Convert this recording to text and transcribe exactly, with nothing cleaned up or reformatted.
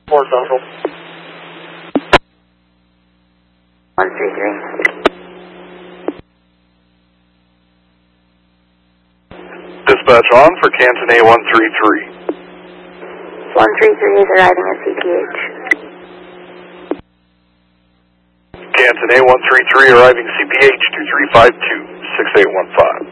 four Central. one three three. Dispatch on for Canton A one three three. one three three is arriving at C P H. Canton A one three three arriving C P H two three five two, six eight one five.